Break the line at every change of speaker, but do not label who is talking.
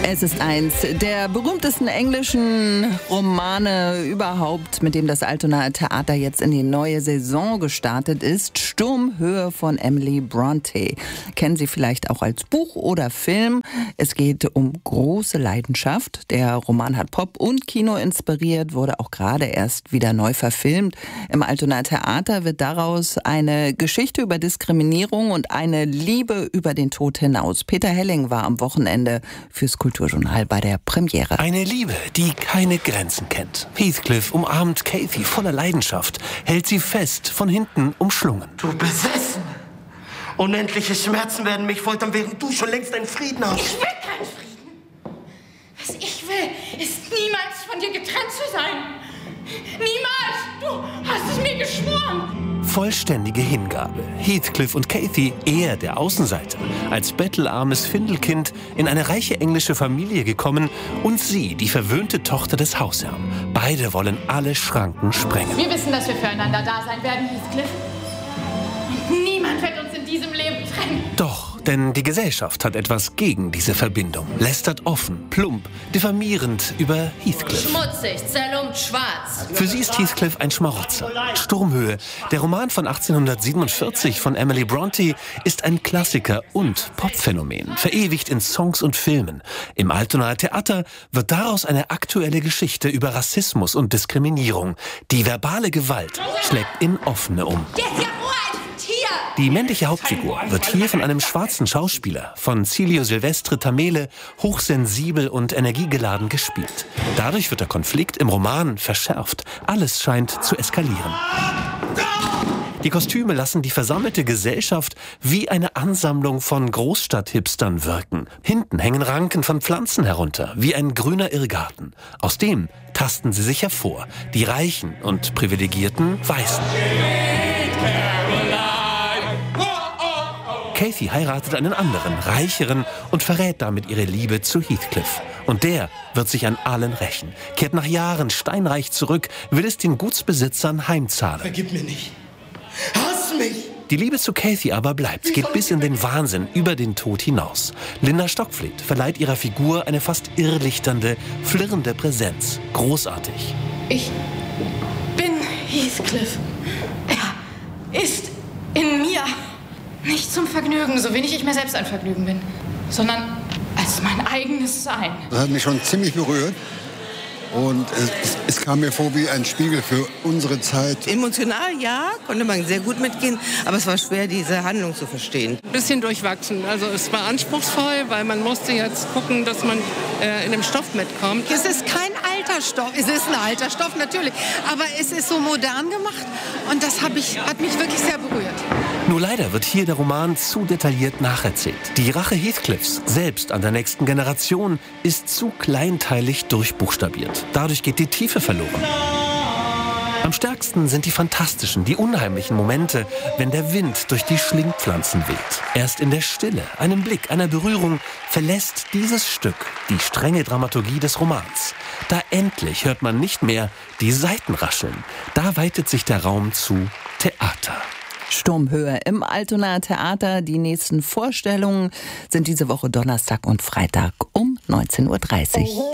Es ist eins der berühmtesten englischen Romane überhaupt, mit dem das Altonaer Theater jetzt in die neue Saison gestartet ist. Sturmhöhe von Emily Brontë. Kennen Sie vielleicht auch als Buch oder Film. Es geht um große Leidenschaft. Der Roman hat Pop und Kino inspiriert, wurde auch gerade erst wieder neu verfilmt. Im Altonaer Theater wird daraus eine Geschichte über Diskriminierung und eine Liebe über den Tod hinaus. Peter Helling war am Wochenende fürs Kulturjournal bei der Premiere.
Eine Liebe, die keine Grenzen kennt. Heathcliff umarmt Cathy voller Leidenschaft, hält sie fest, von hinten umschlungen.
Du besessen! Unendliche Schmerzen werden mich foltern, während du schon längst einen Frieden hast.
Ich will keinen Frieden. Was ich will, ist niemals von dir getrennt zu sein. Niemals! Du hast es mir geschworen.
Vollständige Hingabe. Heathcliff und Cathy, er der Außenseiter, als bettelarmes Findelkind in eine reiche englische Familie gekommen und sie, die verwöhnte Tochter des Hausherrn. Beide wollen alle Schranken sprengen.
Wir wissen, dass wir füreinander da sein werden, Heathcliff. Und niemand wird uns in diesem Leben trennen.
Doch, denn die Gesellschaft hat etwas gegen diese Verbindung. Lästert offen, plump, diffamierend über Heathcliff.
Schmutzig, zerlumpt, schwarz.
Für sie ist Heathcliff ein Schmarotzer. Sturmhöhe, der Roman von 1847 von Emily Brontë, ist ein Klassiker und Popphänomen, verewigt in Songs und Filmen. Im Altonaer Theater wird daraus eine aktuelle Geschichte über Rassismus und Diskriminierung. Die verbale Gewalt schlägt in offene um. Die männliche Hauptfigur wird hier von einem schwarzen Schauspieler, von Cilio Silvestre Tamele, hochsensibel und energiegeladen gespielt. Dadurch wird der Konflikt im Roman verschärft. Alles scheint zu eskalieren. Die Kostüme lassen die versammelte Gesellschaft wie eine Ansammlung von Großstadthipstern wirken. Hinten hängen Ranken von Pflanzen herunter, wie ein grüner Irrgarten. Aus dem tasten sie sich hervor, die reichen und privilegierten Weißen. Cathy heiratet einen anderen, reicheren und verrät damit ihre Liebe zu Heathcliff. Und der wird sich an allen rächen, kehrt nach Jahren steinreich zurück, will es den Gutsbesitzern heimzahlen.
Vergib mir nicht. Hass mich!
Die Liebe zu Cathy aber bleibt, geht bis in den Wahnsinn, über den Tod hinaus. Linda Stockfleet verleiht ihrer Figur eine fast irrlichternde, flirrende Präsenz. Großartig.
Ich bin Heathcliff. Er ist in mir. Nicht zum Vergnügen, so wenig ich mir selbst ein Vergnügen bin, sondern als mein eigenes Sein.
Das hat mich schon ziemlich berührt. Und es kam mir vor wie ein Spiegel für unsere Zeit.
Emotional, ja, konnte man sehr gut mitgehen, aber es war schwer, diese Handlung zu verstehen.
Ein bisschen durchwachsen. Also es war anspruchsvoll, weil man musste jetzt gucken, dass man in dem Stoff mitkommt.
Es ist kein alter Stoff. Es ist ein alter Stoff, natürlich. Aber es ist so modern gemacht und das hat mich wirklich sehr berührt.
Nur leider wird hier der Roman zu detailliert nacherzählt. Die Rache Heathcliffs, selbst an der nächsten Generation, ist zu kleinteilig durchbuchstabiert. Dadurch geht die Tiefe verloren. Am stärksten sind die fantastischen, die unheimlichen Momente, wenn der Wind durch die Schlingpflanzen weht. Erst in der Stille, einem Blick, einer Berührung verlässt dieses Stück die strenge Dramaturgie des Romans. Da endlich hört man nicht mehr die Saiten rascheln. Da weitet sich der Raum zu Theater.
Sturmhöhe im Altonaer Theater. Die nächsten Vorstellungen sind diese Woche Donnerstag und Freitag um 19:30 Uhr.